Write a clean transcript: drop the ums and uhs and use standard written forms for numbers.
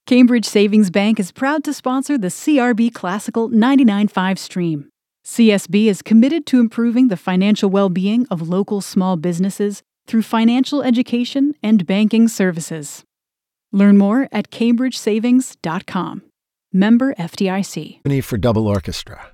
Cambridge Savings Bank is proud to sponsor the CRB Classical 99.5 stream. CSB is committed to improving the financial well-being of local small businesses through financial education and banking services. Learn more at cambridgesavings.com. Member FDIC. For double orchestra.